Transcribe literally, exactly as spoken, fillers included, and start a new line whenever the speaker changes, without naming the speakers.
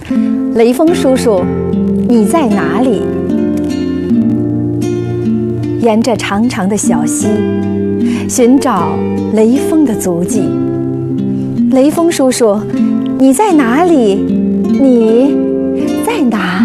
雷锋叔叔，你在哪里？沿着长长的小溪，寻找雷锋的足迹。雷锋叔叔，你在哪里？你在哪